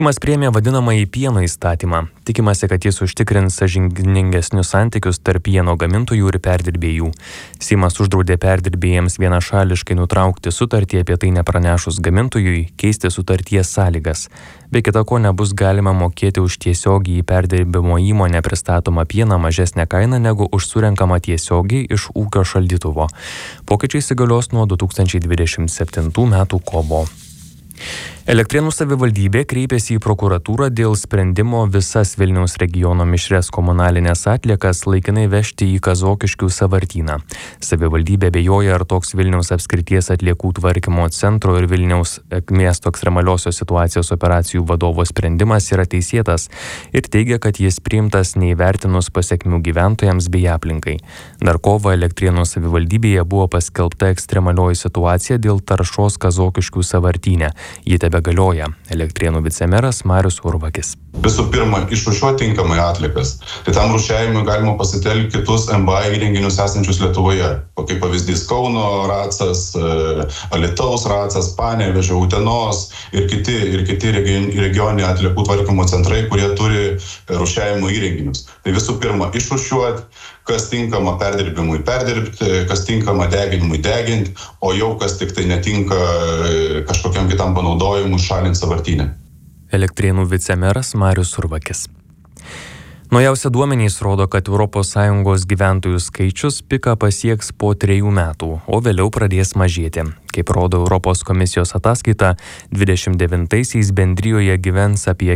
Seimas priėmė vadinamąjį pieno įstatymą. Tikimasi, kad jis užtikrins sąžiningesnius santykius tarp pieno gamintojų ir perdirbėjų. Seimas uždraudė perdirbėjams vienašališkai nutraukti sutartį, apie tai nepranešus gamintojui, keisti sutarties sąlygas. Be kita ko, nebus galima mokėti už tiesiogiai į perdirbimo įmonę pristatomą pieną mažesnę kainą negu už surenkamą tiesiogiai iš ūkio šaldytuvo. Pokyčiai įsigalios nuo 2027 metų kovo. Elektrėnų savivaldybė kreipėsi į prokuratūrą dėl sprendimo visas Vilniaus regiono mišrias komunalinės atliekas laikinai vežti į Kazokiškių sąvartyną. Savivaldybė abejoja, ar toks Vilniaus apskrities atliekų tvarkymo centro ir Vilniaus miesto ekstremaliosios situacijos operacijų vadovo sprendimas yra teisėtas ir teigia, kad jis priimtas neįvertinus pasekmių gyventojams bei aplinkai. Dar kovą Elektrėnų savivaldybėje buvo paskelbta ekstremalioji situacija dėl taršos Kazokiškių sąvartyne. Ji tebegalioja. Elektrėnų vicemeras Marius Urvakis. Visų pirma, išrūšiuoti tinkamai atliekas. Tai tam rūšiavimui galima pasitelkti kitus MBA įrenginius esančius Lietuvoje. Kaip pavyzdys Kauno Racas, Alytaus Racas, Panevėžio, Utenos ir kiti regioniniai atliekų tvarkymo centrai, kurie turi rūšiavimo įrenginius. Tai visų pirma, išrūšiuoti, kas tinkama perdirbimui perdirbti, kas tinkama deginimui deginti, o jau kas tik tai netinka kažkokiam kitam panaudojimui šalinti sąvartynę. Elektrėnų vicemeras Marius Urvakis. Naujausi duomenys rodo, kad ES gyventojų skaičius piką pasieks po 3 metų, o vėliau pradės mažėti. Kaip rodo Europos komisijos ataskaita, 29-aisiais bendrijoje gyvens apie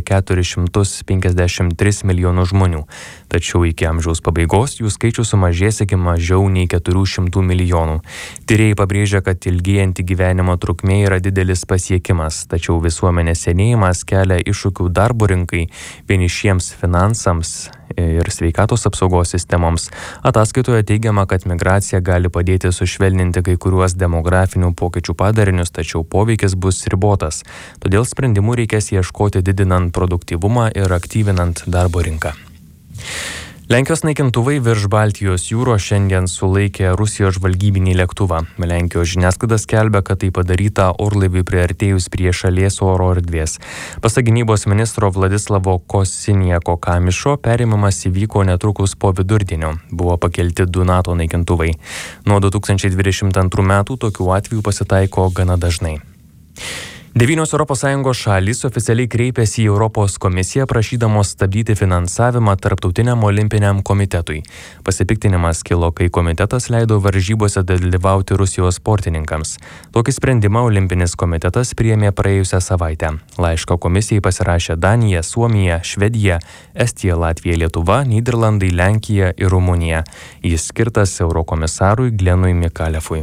453 milijonų žmonių. Tačiau iki amžiaus pabaigos jų skaičius sumažės iki mažiau nei 400 milijonų. Tyrėjai pabrėžia, kad ilgėjanti gyvenimo trukmė yra didelis pasiekimas, tačiau visuomenės senėjimas kelia iššūkių darbo rinkai, vienišiems finansams ir sveikatos apsaugos sistemoms. Ataskaitoje teigiama, kad migracija gali padėti sušvelninti kai kuriuos demografinių pokyčių padarinius, tačiau poveikis bus ribotas. Todėl sprendimų reikės ieškoti didinant produktyvumą ir aktyvinant darbo rinką. Lenkijos naikintuvai virš Baltijos jūros šiandien sulaikė Rusijos žvalgybinį lėktuvą. Lenkijos žiniasklaida skelbia, kad tai padaryta orlaiviui priartėjus prie šalies oro erdvės. Pasak gynybos ministro Vladislavo Kosinieko Kamišo, perėmimas įvyko netrukus po vidurdienio. Buvo pakelti 2 NATO naikintuvai. Nuo 2022 metų tokių atvejų pasitaiko gana dažnai. 9 ES šalys oficialiai kreipėsi į Europos komisiją prašydamos stabdyti finansavimą Tarptautiniam olimpiniam komitetui. Pasipiktinimas kilo, kai komitetas leido varžybose dalyvauti Rusijos sportininkams. Tokį sprendimą Olimpinis komitetas priėmė praėjusią savaitę. Laišką komisijai pasirašė Danija, Suomija, Švedija, Estija, Latvija, Lietuva, Nyderlandai, Lenkija ir Rumunija. Jis skirtas eurokomisarui Glenui Mikalefui.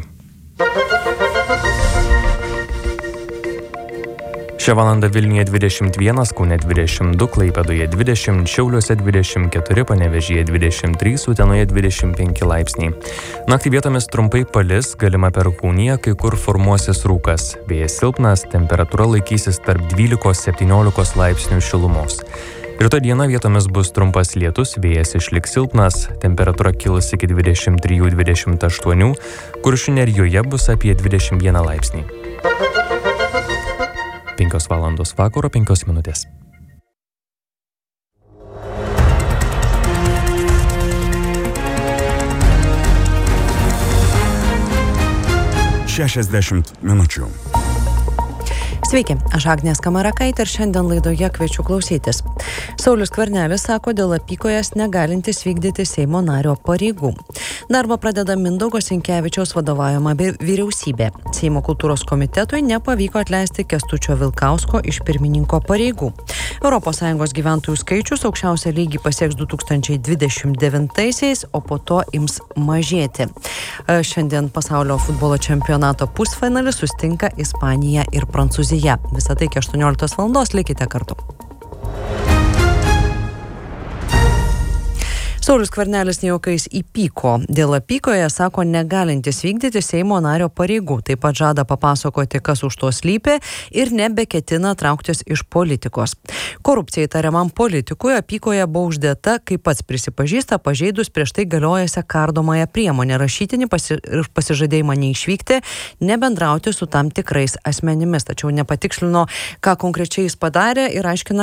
Šią valandą Vilniuje 21, Kaune 22, Klaipėdoje 20, Šiauliuose 24, Panevėžyje 23, Utenoje 25 laipsniai. Naktį vietomis trumpai palis, galima perkūnija, kai kur formuosis rūkas. Vėjas silpnas, temperatūra laikysis tarp 12-17 laipsnių šilumos. Rytoj dieną vietomis bus trumpas lietus, vėjas išliks silpnas, temperatūra kils iki 23-28, Kuršių Nerijoje bus apie 21 laipsnį. 5 valandos vakaro 5 minutės. Šešiasdešimt minučių. Sveiki, aš Agnė Skamarakaitė ir šiandien laidoje kviečiu klausytis. Saulius Skvernelis sako dėl apykojas negalintis vykdyti Seimo nario pareigų. Darbą pradeda Mindaugo Sinkevičiaus vadovaujama vyriausybė. Seimo kultūros komitetui nepavyko atleisti Kęstučio Vilkausko iš pirmininko pareigų. ES gyventojų skaičius aukščiausią lygį pasieks 2029-aisiais, o po to ims mažėti. Šiandien pasaulio futbolo čempionato pusfinalis sustinka Ispanija ir Prancūzija. Visą tai iki 18 valandos, likite kartu. Saulius Skvernelis nejuokais įpyko. Dėl apykoje sako negalintis vykdyti Seimo nario pareigų. Taip pat žada papasakoti, kas už to slypi ir nebeketina trauktis iš politikos. Korupcija įtariamam politikui apykoje buvo uždėta, kaip pats prisipažįsta, pažeidus prieš tai galiojusią kardomąją priemonę rašytinį pasižadėjimą neišvykti, nebendrauti su tam tikrais asmenimis. Tačiau nepatikslino, ką konkrečiai jis padarė ir aiškina,